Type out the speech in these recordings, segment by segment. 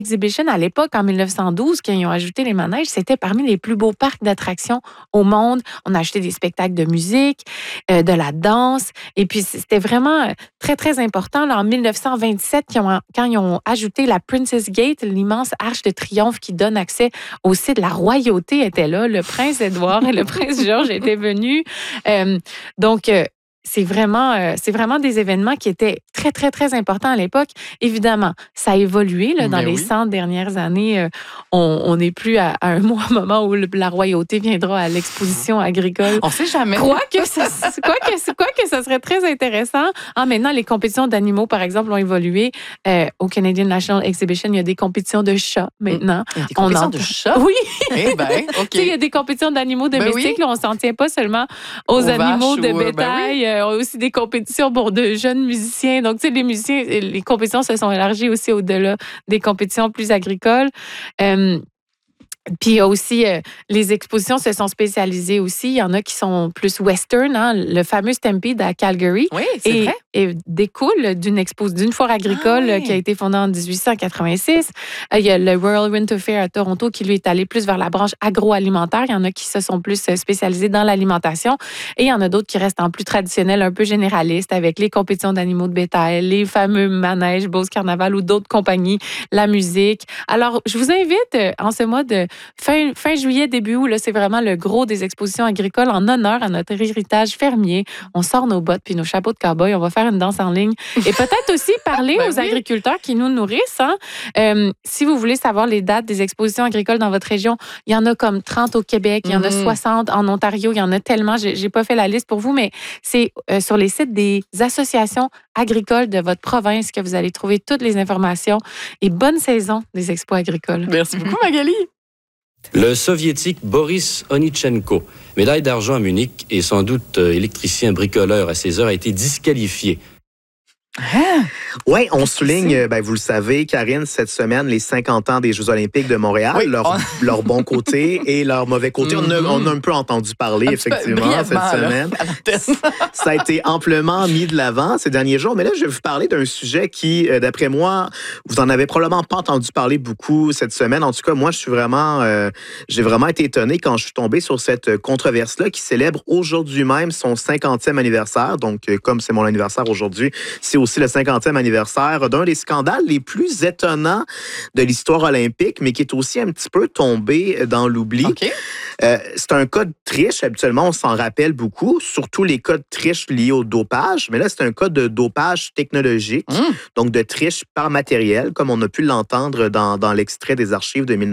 Exhibition, à l'époque, en 1912, quand ils ont ajouté les manèges, c'était parmi les plus beaux parcs d'attractions au monde. On a acheté des spectacles de musique, de la danse. Et puis, c'était vraiment très, très important. Là, en 1927, quand ils ont ajouté la Princess Gate, l'immense arche de triomphe qui donne accès au site, la royauté était là. Le prince Édouard et le prince George étaient venus. Donc, c'est vraiment des événements qui étaient très, très, très importants à l'époque. Évidemment, ça a évolué là, dans Mais les oui. 100 dernières années. On n'est plus à un moment où la royauté viendra à l'exposition agricole. On sait jamais. Quoique ça serait très intéressant. Maintenant, les compétitions d'animaux, par exemple, ont évolué. Au Canadian National Exhibition, il y a des compétitions de chats maintenant. Il y a des compétitions de chats? Oui! Eh bien, OK. Tu sais, il y a des compétitions d'animaux domestiques. Là, on ne s'en tient pas seulement aux animaux vaches de ou, bétail. On a aussi des compétitions de jeunes musiciens. Donc, tu sais, les musiciens, les compétitions se sont élargies aussi au-delà des compétitions plus agricoles. Puis il y a aussi, les expositions se sont spécialisées aussi. Il y en a qui sont plus western, hein? Le fameux Stampede à Calgary. Oui, c'est vrai. Et découle d'une foire agricole qui a été fondée en 1886. Il y a le Royal Winter Fair à Toronto qui, lui, est allé plus vers la branche agroalimentaire. Il y en a qui se sont plus spécialisés dans l'alimentation. Et il y en a d'autres qui restent en plus traditionnel, un peu généraliste, avec les compétitions d'animaux de bétail, les fameux manèges, Beauce Carnaval ou d'autres compagnies, la musique. Alors, je vous invite en ce mois de fin juillet, début août, là, c'est vraiment le gros des expositions agricoles en honneur à notre héritage fermier. On sort nos bottes puis nos chapeaux de cow-boy, on va faire une danse en ligne et peut-être aussi parler aux agriculteurs qui nous nourrissent. Hein? Si vous voulez savoir les dates des expositions agricoles dans votre région, il y en a comme 30 au Québec, il y en a 60 en Ontario, il y en a tellement. J'ai pas fait la liste pour vous, mais c'est sur les sites des associations agricoles de votre province que vous allez trouver toutes les informations. Et bonne saison des expos agricoles. Merci beaucoup, Magali. Le soviétique Boris Onitchenko, médaille d'argent à Munich et sans doute électricien bricoleur à ses heures, a été disqualifié. Oui, on souligne, vous le savez, Karine, cette semaine, les 50 ans des Jeux olympiques de Montréal, leur bon côté et leur mauvais côté. On a un peu entendu parler, effectivement, cette semaine. Ça a été amplement mis de l'avant ces derniers jours. Mais là, je vais vous parler d'un sujet qui, d'après moi, vous en avez probablement pas entendu parler beaucoup cette semaine. En tout cas, moi, j'ai vraiment été étonné quand je suis tombé sur cette controverse-là qui célèbre aujourd'hui même son 50e anniversaire. Donc, comme c'est mon anniversaire aujourd'hui, c'est aussi le 50e anniversaire d'un des scandales les plus étonnants de l'histoire olympique, mais qui est aussi un petit peu tombé dans l'oubli. Okay. C'est un cas de triche. Habituellement, on s'en rappelle beaucoup, surtout les cas de triche liés au dopage. Mais là, c'est un cas de dopage technologique, donc de triche par matériel, comme on a pu l'entendre dans l'extrait des archives de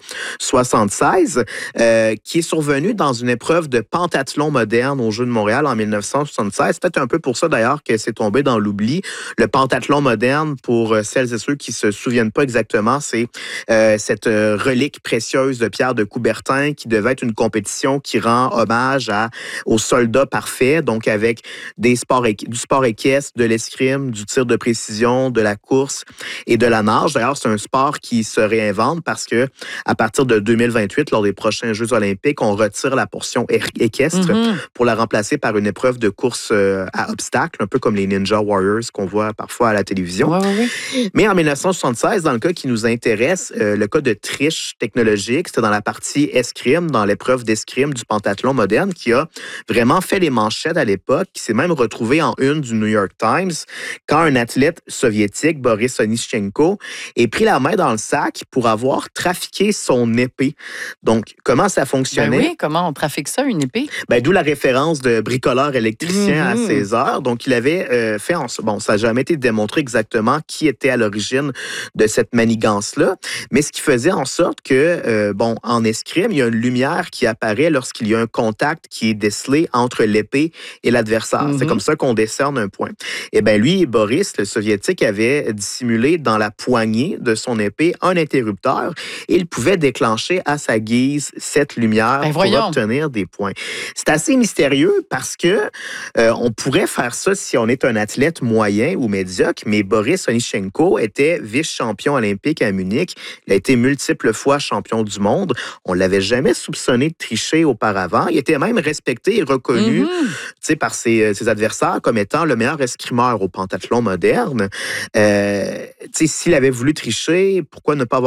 1976, qui est survenu dans une épreuve de pentathlon moderne aux Jeux de Montréal en 1976. C'est peut-être un peu pour ça, d'ailleurs, que c'est tombé dans l'oubli. Le pentathlon moderne, pour celles et ceux qui ne se souviennent pas exactement, c'est cette relique précieuse de Pierre de Coubertin qui devait être une compétition qui rend hommage aux soldats parfaits, donc avec du sport équestre, de l'escrime, du tir de précision, de la course et de la nage. D'ailleurs, c'est un sport qui se réinvente parce que à partir de 2028, lors des prochains Jeux olympiques, on retire la portion équestre pour la remplacer par une épreuve de course à obstacles, un peu comme les Ninja Warriors qu'on voit parfois à la télévision. Mais en 1976, dans le cas qui nous intéresse, le cas de triche technologique, c'était dans la partie escrime, dans l'épreuve d'escrime du pentathlon moderne, qui a vraiment fait les manchettes à l'époque, qui s'est même retrouvé en une du New York Times, quand un athlète soviétique, Boris Onitchenko, est pris la main dans le sac pour avoir trafiqué son épée. Donc, comment ça fonctionnait? Comment on trafique ça, une épée? D'où la référence de bricoleur électricien à ses heures. Donc, il avait fait ça n'a jamais été démontré exactement qui était à l'origine de cette manigance-là, mais ce qui faisait en sorte que, en escrime, il y a une lumière qui apparaît lorsqu'il y a un contact qui est décelé entre l'épée et l'adversaire. C'est comme ça qu'on décerne un point. Et lui, Boris, le soviétique, avait dissimulé dans la poignée de son épée un interrupteur et il pouvait déclencher à sa guise cette lumière pour obtenir des points. C'est assez mystérieux parce que on pourrait faire ça si on est un athlète moyen moyen ou médiocre, mais Boris Onitchenko était vice-champion olympique à Munich. Il a été multiple fois champion du monde. On ne l'avait jamais soupçonné de tricher auparavant. Il était même respecté et reconnu par ses adversaires comme étant le meilleur escrimeur au pentathlon moderne. S'il avait voulu tricher, pourquoi ne pas avoir